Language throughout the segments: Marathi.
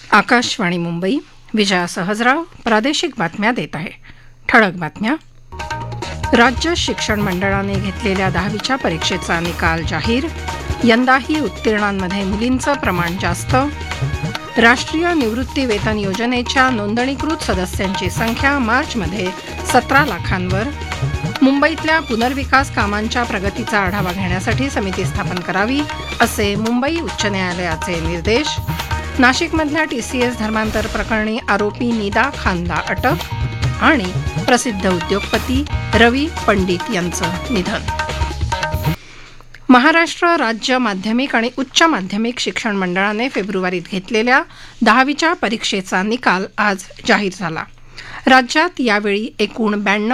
आकाशवाणी मुंबई. विजया सहजराव प्रादेशिक बातम्या देत आहे. ठळक बातम्या. राज्य शिक्षण मंडळाने घेतलेल्या 10वीच्या परीक्षेचा निकाल जाहीर. यंदाही उत्तीर्णांमध्ये मुलींचं प्रमाण जास्त. राष्ट्रीय निवृत्ती वेतन योजनेच्या नोंदणीकृत सदस्यांची संख्या मार्चमध्ये 17 लाखांवर. मुंबईतल्या पुनर्विकास कामांच्या प्रगतीचा आढावा घेण्यासाठी समिती स्थापन करावी असे मुंबई उच्च न्यायालयाचे निर्देश. नाशिकमधल्या TCS धर्मांतर प्रकरणी आरोपी निदा खानला अटक. आणि प्रसिद्ध उद्योगपती रवी पंडित यांचं निधन. महाराष्ट्र राज्य माध्यमिक आणि उच्च माध्यमिक शिक्षण मंडळाने फेब्रुवारीत घेतलेल्या 10वीच्या परीक्षेचा निकाल आज जाहीर झाला. राज्यात यावेळी एकूण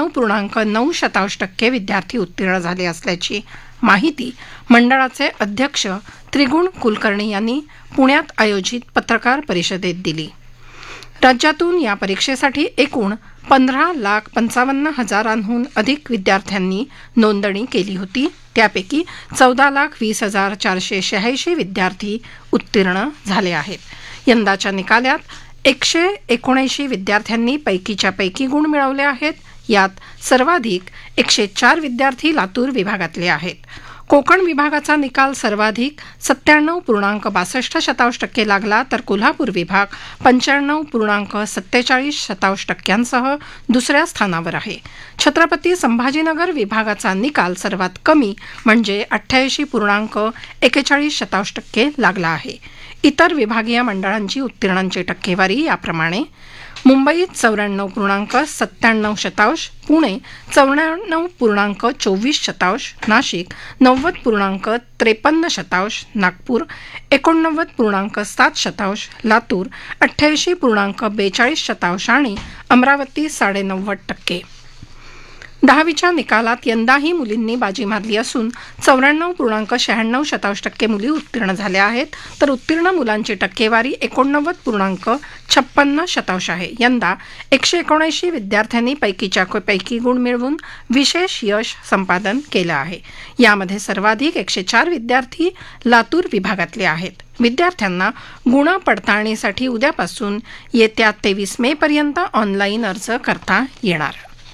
92.9% विद्यार्थी उत्तीर्ण झाले असल्याची माहिती मंडळाचे अध्यक्ष त्रिगुण कुलकर्णी यांनी पुण्यात आयोजित पत्रकार परिषदेत दिली. राज्यातून या परीक्षेसाठी एकूण 15,55,000हून अधिक विद्यार्थ्यांनी नोंदणी केली होती. त्यापैकी 14,20,486 विद्यार्थी उत्तीर्ण झाले आहेत. यंदाच्या निकालात 179 विद्यार्थ्यांनी पैकीच्या पैकी गुण मिळवले आहेत. यात सर्वाधिक 104 विद्यार्थी लातूर विभागातले आहेत. कोकण विभागाचा निकाल सर्वाधिक 97.62% लागला तर कोल्हापूर विभाग 95.47% दुसऱ्या स्थानावर आहे. छत्रपती संभाजीनगर विभागाचा निकाल सर्वात कमी म्हणजे 88.41% लागला आहे. इतर विभागीय मंडळांची उत्तीर्णांची टक्केवारी याप्रमाणे: मुंबईत 94.97%, पुणे 94.24%, नाशिक 90.53%, नागपूर 89.7%, लातूर 88.42% आणि अमरावती 90.5%. 10वीच्या निकालात यंदाही मुलींनी बाजी मारली असून 94.96% मुली उत्तीर्ण झाल्या आहेत तर उत्तीर्ण मुलांची टक्केवारी 89.56% आहे. यंदा 179 विद्यार्थ्यांनी पैकीच्या पैकी गुण मिळवून विशेष यश संपादन केलं आहे. यामध्ये सर्वाधिक 104 विद्यार्थी लातूर विभागातले आहेत. विद्यार्थ्यांना गुण पडताळणीसाठी उद्यापासून येत्या 23 मे पर्यंत ऑनलाईन अर्ज करता येणार.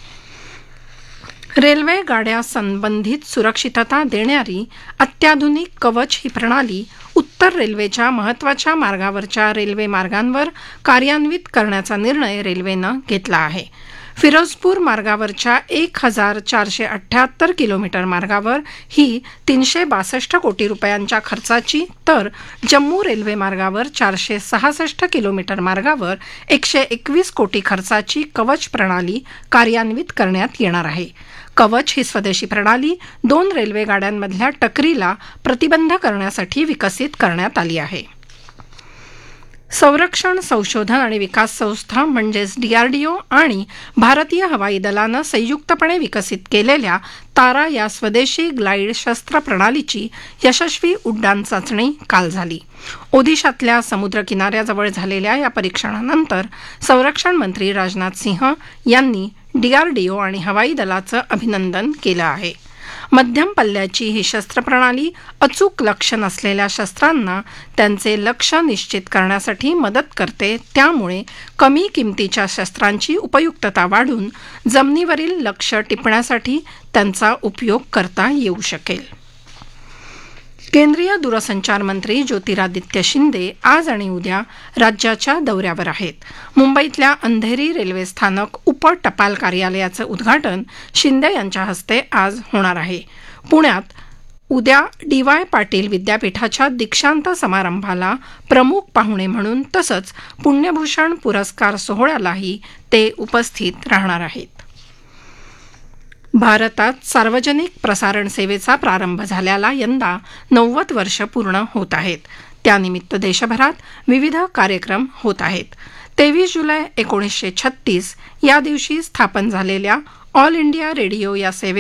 रेल्वे गाड्या संबंधित सुरक्षितता देणारी अत्याधुनिक कवच ही प्रणाली उत्तर रेल्वेच्या महत्त्वाच्या मार्गावरच्या रेल्वे मार्गांवर कार्यान्वित करण्याचा निर्णय रेल्वेनं घेतला आहे. फिरोजपूर मार्गावरच्या 1,478 किलोमीटर मार्गावर ही 362 कोटी रुपयांच्या खर्चाची तर जम्मू रेल्वे मार्गावर 466 किलोमीटर मार्गावर 121 कोटी खर्चाची कवच प्रणाली कार्यान्वित करण्यात येणार आहे. कवच ही स्वदेशी प्रणाली 2 रेल्वे गाड्यांमधल्या टकरीला प्रतिबंध करण्यासाठी विकसित करण्यात आली आहे. संरक्षण संशोधन आणि विकास संस्था म्हणजेच DRDO आणि भारतीय हवाई दलानं संयुक्तपणे विकसित केलेल्या तारा या स्वदेशी ग्लाइड शस्त्र प्रणालीची यशस्वी उड्डाण चाचणी काल झाली. ओदिशातल्या समुद्र किनाऱ्याजवळ झालेल्या या परीक्षणानंतर संरक्षण मंत्री राजनाथ सिंह यांनी DRDO आणि हवाई दलाचं अभिनंदन केलं आहे. मध्यम पल्ल्याची ही शस्त्रप्रणाली अचूक लक्ष्य नसलेल्या शस्त्रांना त्यांचे लक्ष्य निश्चित करण्यासाठी मदत करते. त्यामुळे कमी किमतीच्या शस्त्रांची उपयुक्तता वाढून जमिनीवरील लक्ष्य टिपण्यासाठी त्यांचा उपयोग करता येऊ शकेल. केंद्रीय दूरसंचार मंत्री ज्योतिरादित्य शिंदे आज आणि उद्या राज्याच्या दौऱ्यावर आहेत. मुंबईतल्या अंधेरी रेल्वे स्थानक उप टपाल कार्यालयाचं उद्घाटन शिंदे यांच्या हस्ते आज होणार आहे. पुण्यात उद्या DY पाटील विद्यापीठाच्या दीक्षांत समारंभाला प्रमुख पाहुणे म्हणून तसंच पुण्यभूषण पुरस्कार सोहळ्यालाही ते उपस्थित राहणार आहेत. भारतात सार्वजनिक प्रसारण सेवेचा प्रारंभ झाल्याला यंदा 90 वर्ष पूर्ण होत आहेत. त्यानिमित्त देशभरात विविध कार्यक्रम होत आहेत. 23 जुलै 1936 या दिवशी स्थापन झालेल्या ऑल इंडिया रेडिओ या सेवे